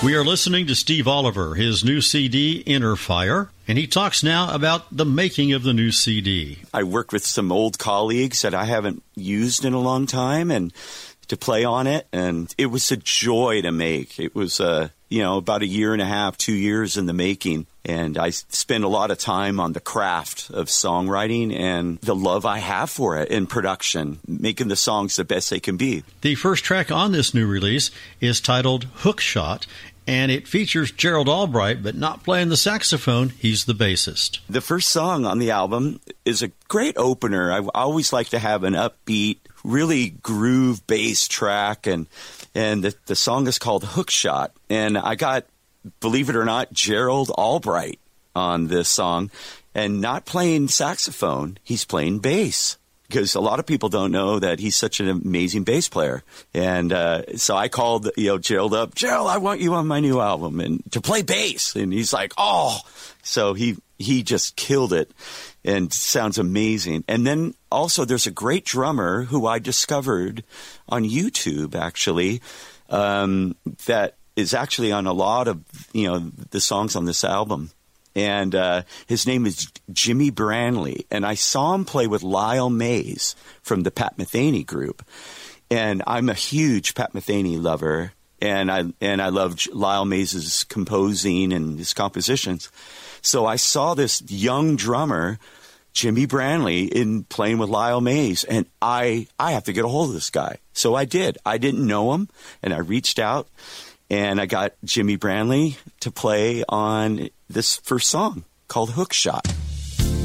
We are listening to Steve Oliver, his new CD, Inner Fire, and he talks now about the making of the new CD. I worked with some old colleagues that I haven't used in a long time and to play on it, and it was a joy to make. It was, about a year and a half, 2 years in the making, and I spent a lot of time on the craft of songwriting and the love I have for it in production, making the songs the best they can be. The first track on this new release is titled Hookshot, and it features Gerald Albright, but not playing the saxophone. He's the bassist. The first song on the album is a great opener. I always like to have an upbeat, really groove bass track, and the song is called Hookshot. And I got, believe it or not, Gerald Albright on this song, and not playing saxophone, he's playing bass. Because a lot of people don't know that he's such an amazing bass player. And so I called Gerald up, Gerald, I want you on my new album and to play bass. And he's like, oh. So he just killed it and sounds amazing. And then also there's a great drummer who I discovered on YouTube, actually, that is actually on a lot of the songs on this album. And his name is Jimmy Branley. And I saw him play with Lyle Mays from the Pat Metheny group. And I'm a huge Pat Metheny lover. And I love Lyle Mays' composing and his compositions. So I saw this young drummer, Jimmy Branley, in playing with Lyle Mays. And I have to get a hold of this guy. So I did. I didn't know him. And I reached out. And I got Jimmy Branley to play on this first song called Hookshot.